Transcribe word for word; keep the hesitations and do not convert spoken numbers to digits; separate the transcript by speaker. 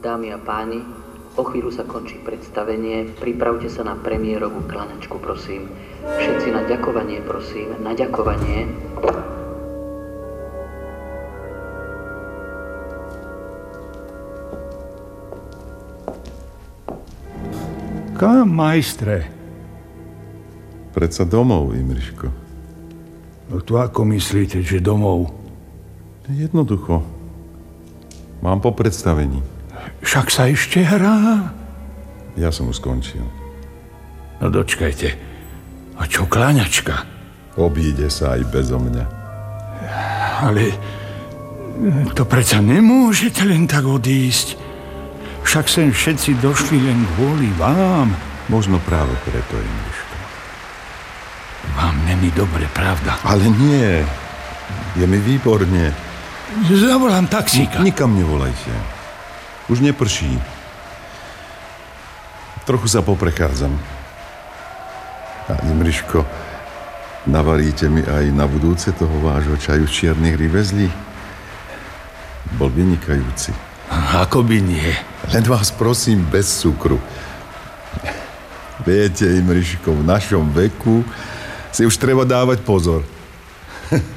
Speaker 1: Dámy a páni, o chvíľu sa končí predstavenie. Pripravte sa na premiérovú kľaňačku, prosím. Všetci na ďakovanie, prosím. Na ďakovanie.
Speaker 2: Kam, majstre?
Speaker 3: Predsa domov, Imriško.
Speaker 2: No to ako myslíte, že domov?
Speaker 3: Jednoducho. Mám po predstavení.
Speaker 2: Však sa ešte hrá.
Speaker 3: Ja som už skončil.
Speaker 2: No dočkajte. A čo kláňačka?
Speaker 3: Obíde sa aj bezo mňa.
Speaker 2: Ale to predsa nemôžete len tak odísť. Však sem všetci došli len kvôli vám.
Speaker 3: Možno práve preto, Imriško.
Speaker 2: Vám není dobre, pravda?
Speaker 3: Ale nie. Je mi výborne.
Speaker 2: Zavolám taxíka.
Speaker 3: N- nikam nevolajte. Už neprší. Trochu sa poprechádzam. A Imriško, navaríte mi aj na budúce toho vášho čaju z čiernych rivezlí? Bol vynikajúci.
Speaker 2: Ako by nie.
Speaker 3: Len vás prosím bez cukru. Viete, Imriško, v našom veku si už treba dávať pozor.